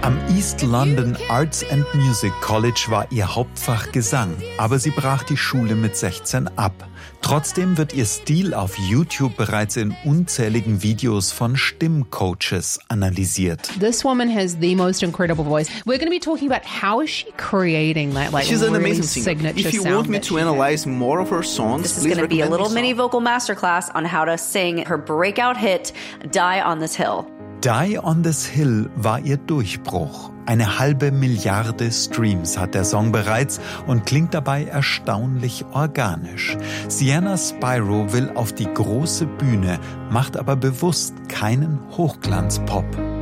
Am East London Arts and Music College war ihr Hauptfach Gesang, aber sie brach die Schule mit 16 ab. Trotzdem wird ihr Stil auf YouTube bereits in unzähligen Videos von Stimmcoaches analysiert. This woman has the most incredible voice. We're going to be talking about how is she creating that She's an really amazing singer. signature If you sound want me that to she analyze more of her songs, This is please going to be a recommend little me mini songs. vocal masterclass on how to sing her breakout hit, Die on This Hill. Die on this Hill war ihr Durchbruch. 1,5 Milliarde Streams hat der Song bereits und klingt dabei erstaunlich organisch. Sienna Spyro will auf die große Bühne, macht aber bewusst keinen Hochglanzpop.